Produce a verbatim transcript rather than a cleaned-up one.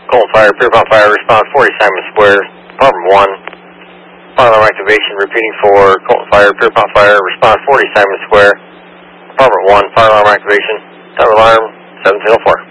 Colton Fire, Pierpont Fire, response forty Simon Square, Department one. Fire alarm activation repeating for Colton Fire, Pierpont Fire, response forty Simon Square, Department one. Fire alarm activation. Time alarm seventeen oh four.